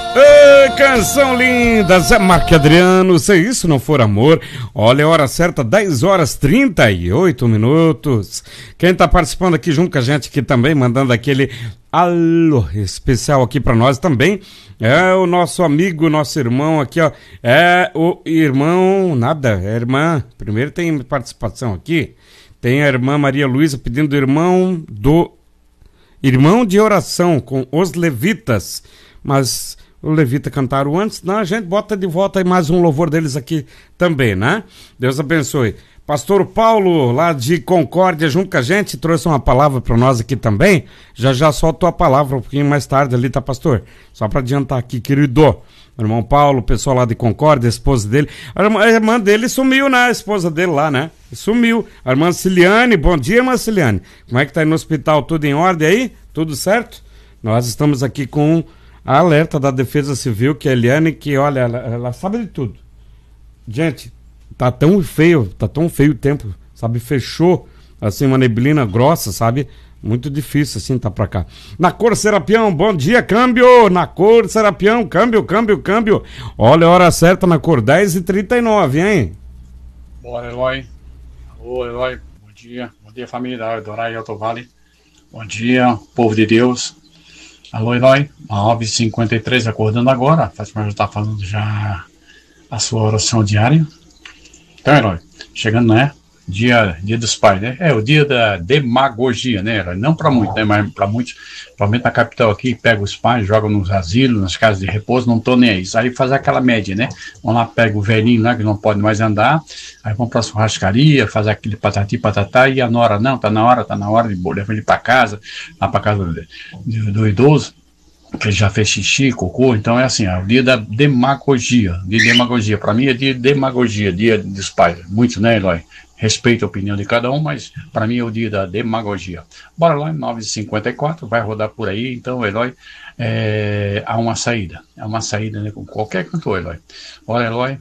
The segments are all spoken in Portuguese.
Ê, canção linda, Zé Marque Adriano, se isso não for amor. Olha a hora certa, 10 horas 38 minutos. Quem tá participando aqui junto com a gente aqui também, mandando aquele alô especial aqui pra nós também, é o nosso amigo, nosso irmão aqui, ó. É o irmão, nada, é irmã. Primeiro tem participação aqui. Tem a irmã Maria Luísa pedindo irmão de oração com os levitas. Mas o levita cantaram antes, não, a gente bota de volta aí mais um louvor deles aqui também, né? Deus abençoe. Pastor Paulo, lá de Concórdia, junto com a gente, trouxe uma palavra para nós aqui também. Já soltou a palavra um pouquinho mais tarde ali, tá, pastor? Só para adiantar aqui, querido. Irmão Paulo, o pessoal lá de Concórdia, a esposa dele. A irmã dele sumiu, né? A esposa dele lá, né? Sumiu. A irmã Ciliane, bom dia, irmã Ciliane. Como é que tá aí no hospital? Tudo em ordem aí? Tudo certo? Nós estamos aqui com a alerta da Defesa Civil, que é a Eliane, que olha, ela sabe de tudo. Gente, tá tão feio o tempo, sabe? Fechou, assim, uma neblina grossa, sabe? Muito difícil, assim, tá pra cá. Na Cor Serapião, bom dia, câmbio! Na Cor Serapião, câmbio. Olha a hora certa na Cor, 10h39, hein? Bora, Eloy. Alô, Eloy, bom dia família do Dorai Alto Vale. Bom dia, povo de Deus. Alô, Eloy, 9h53, acordando agora. Fátima já está falando já a sua oração diária. Então, Eloy, chegando, né? Dia dos pais, né? É o dia da demagogia, né, Eloy? Não para muitos, né? Mas para muitos, principalmente na capital aqui, pega os pais, joga nos asilos, nas casas de repouso, não tô nem aí. Aí faz aquela média, né? Vão lá, pega o velhinho lá que não pode mais andar, aí vão pra churrascaria, faz aquele patati patatá, e a nora, não, tá na hora de levar ele para casa, lá para casa do idoso, que ele já fez xixi, cocô. Então é assim, é o dia da demagogia. Para mim é dia de demagogia, dia dos pais. Muito, né, Eloy? Respeito a opinião de cada um, mas para mim é o dia da demagogia. Bora lá, 9h54, vai rodar por aí. Então, Eloy, há uma saída. É uma saída, né, com qualquer cantor, Eloy. Bora, Eloy,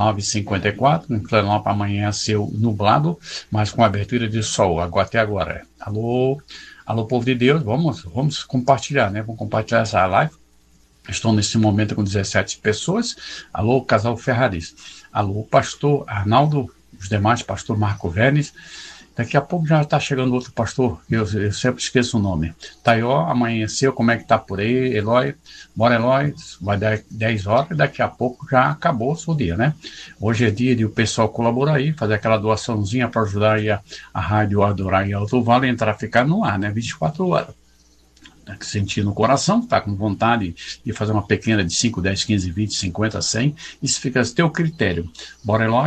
9h54, incluindo lá para amanhã ser nublado, mas com abertura de sol, até agora. Alô, povo de Deus, vamos compartilhar, né? Vamos compartilhar essa live. Estou nesse momento com 17 pessoas. Alô, casal Ferraris. Alô, pastor Arnaldo, os demais, pastor Marco Vênis. Daqui a pouco já está chegando outro pastor, eu sempre esqueço o nome. Taió, amanheceu, como é que tá por aí, Eloy? Bora, Eloy, vai dar 10 horas e daqui a pouco já acabou o seu dia, né? Hoje é dia de o pessoal colaborar aí, fazer aquela doaçãozinha para ajudar aí a Rádio Adorar e Alto Vale a ficar no ar, né? 24 horas. Sentir no coração, tá com vontade de fazer uma pequena de 5, 10, 15, 20, 50, 100, isso fica a teu critério. Bora, Eloy,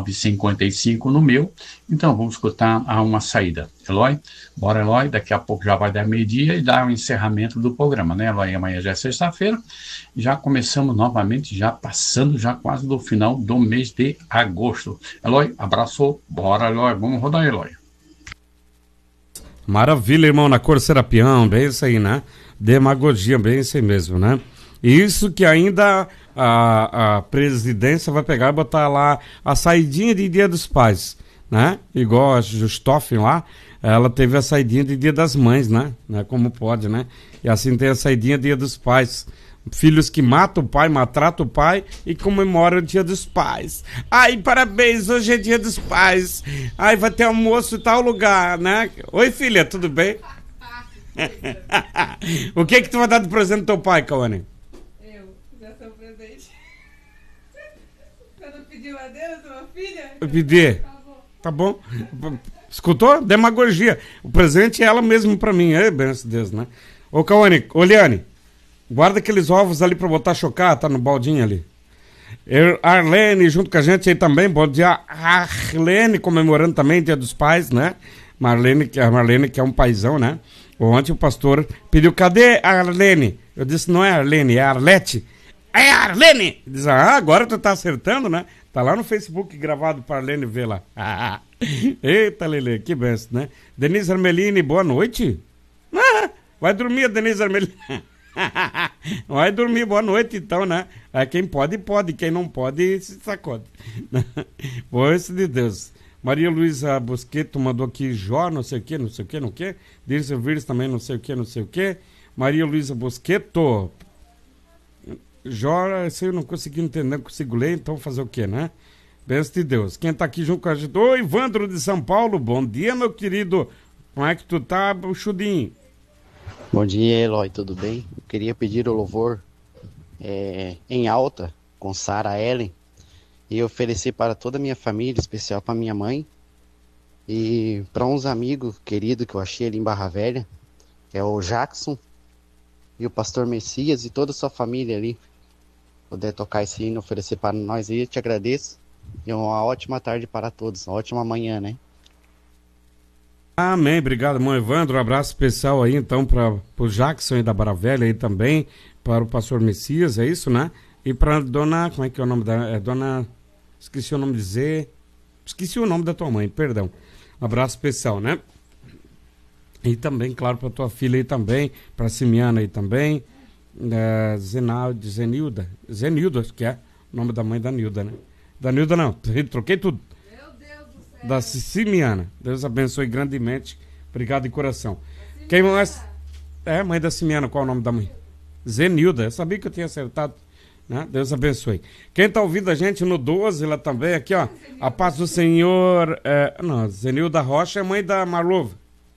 9h55 no meu, então vamos escutar uma saída. Eloy, bora, Eloy, daqui a pouco já vai dar meio-dia e dar o encerramento do programa, né, Eloy? Amanhã já é sexta-feira, já começamos novamente, já passando já quase do final do mês de agosto. Eloy, abraço, bora, Eloy, vamos rodar, Eloy. Maravilha, irmão, na Cor Serapião, bem isso aí, né? Demagogia, bem isso aí mesmo, né? Isso que ainda a presidência vai pegar e botar lá a saidinha de Dia dos Pais, né? Igual a Justoffen lá, ela teve a saidinha de Dia das Mães, né? Como pode, né? E assim tem a saidinha de Dia dos Pais. Filhos que matam o pai, maltratam o pai e comemoram o Dia dos Pais. Ai, parabéns, hoje é Dia dos Pais. Ai, vai ter almoço em tal lugar, né? Oi, filha, tudo bem? O que tu vai dar de presente do teu pai, Cauane? Eu, já sou presente. Você não pediu a Deus, sua filha? Eu pedi. Tá bom. Escutou? Demagogia. O presente é ela mesmo pra mim. É, benção de Deus, né? Ô, Cauane, ô, Liane, guarda aqueles ovos ali pra botar chocar, tá no baldinho ali. Arlene junto com a gente aí também, bom dia. Arlene comemorando também Dia dos Pais, né? Marlene, a Marlene que é um paizão, né? Ontem o pastor pediu, cadê a Arlene? Eu disse, não é Arlene, é Arlete. É Arlene! Diz, agora tu tá acertando, né? Tá lá no Facebook gravado pra Arlene ver lá. Eita, Lele, que benção, né? Denise Armelini, boa noite. Vai dormir, Denise Armelini. Vai dormir, boa noite então, né? Quem pode, pode. Quem não pode, se sacode. Pois de Deus. Maria Luísa Bosqueto mandou aqui Jó, não sei o que, não sei o que, não sei o que. Dirce Vires também, não sei o que, não sei o que. Maria Luísa Bosqueto. Jora, isso eu não consegui entender, não consigo ler, então fazer o quê, né? Bênção de Deus. Quem tá aqui junto com a gente? Oi, Ivandro de São Paulo, bom dia, meu querido. Como é que tu tá, buchudinho? Bom dia, Eloy, tudo bem? Eu queria pedir o louvor em alta com Sara Ellen e oferecer para toda a minha família, especial para minha mãe e para uns amigos queridos que eu achei ali em Barra Velha, que é o Jackson e o pastor Messias e toda a sua família ali. Puder tocar esse hino, oferecer para nós aí, eu te agradeço. E uma ótima tarde para todos, uma ótima manhã, né? Amém, obrigado, irmão Evandro. Um abraço especial aí, então, para o Jackson aí da Barra Velha aí também, para o pastor Messias, é isso, né? E para dona, como é que é o nome da... dona... Esqueci o nome de dizer... Esqueci o nome da tua mãe, perdão. Um abraço especial, né? E também, claro, para tua filha aí também, para Simiana aí também, Zenilda, acho que é o nome da mãe da Nilda, né? Da Nilda não, troquei tudo. Meu Deus do céu. Da Simiana. Deus abençoe grandemente. Obrigado de coração. Quem mais? Mãe da Simiana, qual é o nome da mãe? Zenilda, eu sabia que eu tinha acertado. Né? Deus abençoe. Quem tá ouvindo a gente no 12, lá também, aqui ó, a paz do Senhor, Zenilda Rocha é mãe da Marlova.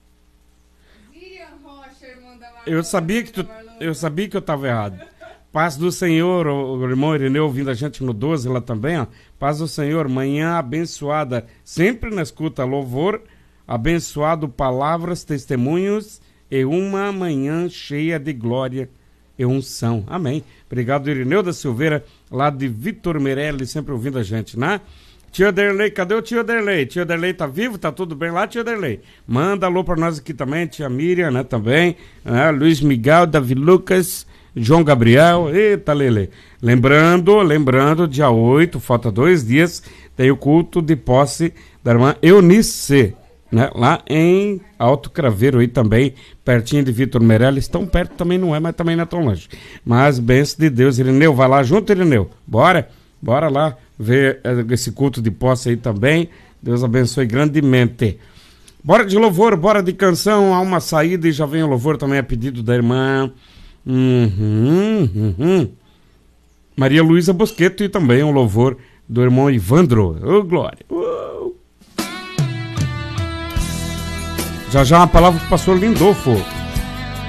Eu sabia que eu tava errado. Paz do Senhor, o irmão Irineu ouvindo a gente no 12 lá também, ó. Paz do Senhor, manhã abençoada, sempre na escuta, louvor, abençoado, palavras, testemunhos e uma manhã cheia de glória e unção. Amém. Obrigado, Irineu da Silveira, lá de Vitor Meirelles, sempre ouvindo a gente, né? Tio Derlei, cadê o tio Derlei? Tio Derlei tá vivo? Tá tudo bem lá, tio Derlei? Manda alô pra nós aqui também, tia Miriam, né, também. Luiz Miguel, Davi Lucas, João Gabriel, eita Lele. Lembrando, dia 8, falta 2 dias, tem o culto de posse da irmã Eunice, né, lá em Alto Craveiro aí também, pertinho de Vitor Meirelles, tão perto também não é, mas também não é tão longe. Mas bênção de Deus, Irineu, vai lá junto, Irineu, bora lá ver esse culto de posse aí também, Deus abençoe grandemente. Bora de louvor, bora de canção, há uma saída e já vem o louvor também a pedido da irmã Maria Luísa Bosqueto e também o louvor do irmão Ivandro. Ô, glória! Já uma palavra pro pastor Lindolfo.